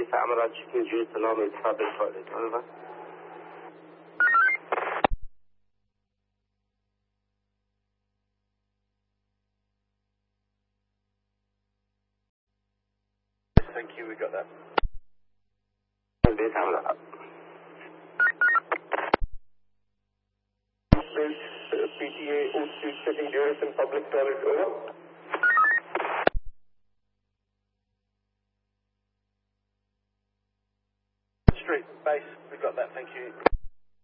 base Amarat chicken juice along with public toilet. Over. Thank you, we got that. Base Amarat. PTA Oak Street checking duration public toilet. Over. Street base, we got that. Thank you.